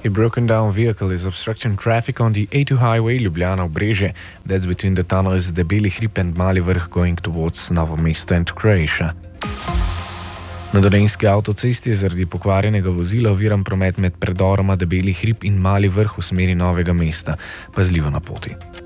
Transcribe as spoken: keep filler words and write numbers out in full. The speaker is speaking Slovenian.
A broken down vehicle is obstructing traffic on the A two highway Ljubljana-Obrežje. That's between the tunnels Debeli hrib and Mali Vrh going towards Novo Mesto and Croatia. Na Dolenjski avtocesti je zaradi pokvarjenega vozila oviran promet med predoroma Debeli hrib in Mali Vrh v smeri Novega mesta. Pazljivo na poti.